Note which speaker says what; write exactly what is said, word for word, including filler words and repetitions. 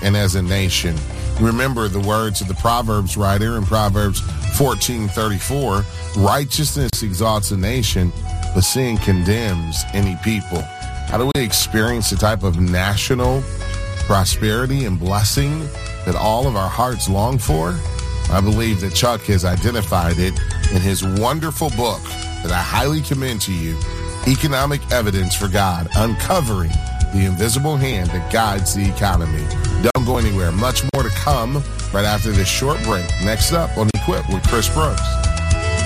Speaker 1: and as a nation. Remember the words of the Proverbs writer in Proverbs fourteen thirty-four, righteousness exalts a nation, but sin condemns any people. How do we experience the type of national prosperity and blessing that all of our hearts long for? I believe that Chuck has identified it in his wonderful book that I highly commend to you, Economic Evidence for God, Uncovering the Invisible Hand That Guides the Economy. Don't go anywhere. Much more to come right after this short break. Next up on Equip with Chris Brooks.